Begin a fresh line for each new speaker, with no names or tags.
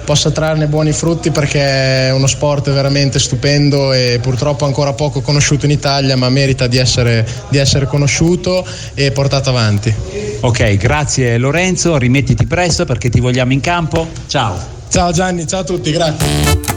possa trarne buoni frutti, perché è uno sport veramente stupendo e purtroppo ancora poco conosciuto in Italia, ma merita di essere conosciuto e portato avanti.
Ok, grazie Lorenzo, rimettiti presto perché ti vogliamo in campo. Ciao.
Ciao Gianni, ciao a tutti, grazie.